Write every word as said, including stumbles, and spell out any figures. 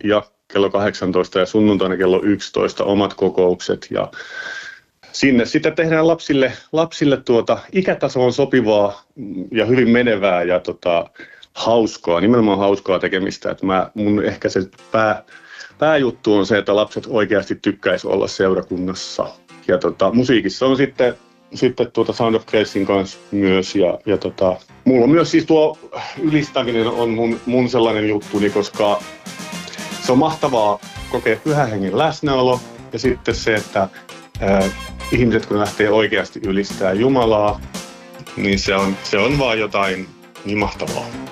ja kello kahdeksantoista ja sunnuntaina kello yksitoista omat kokoukset. Ja sinne sitten tehdään lapsille, lapsille tuota ikätasoon sopivaa ja hyvin menevää ja tota, hauskaa, nimenomaan hauskaa tekemistä. Että mä, mun ehkä se pää, pääjuttu on se, että lapset oikeasti tykkäisi olla seurakunnassa. Ja tota, musiikissa on sitten, sitten tuota Sound of Gracein kanssa myös. Ja, ja tota, mulla on myös siis tuo ylistäminen on mun, mun sellainen juttuni, koska se on mahtavaa kokea Pyhän Hengen läsnäolo. Ja sitten se, että ää, ihmiset kun lähtee oikeasti ylistää Jumalaa, niin se on, se on vaan jotain niin mahtavaa.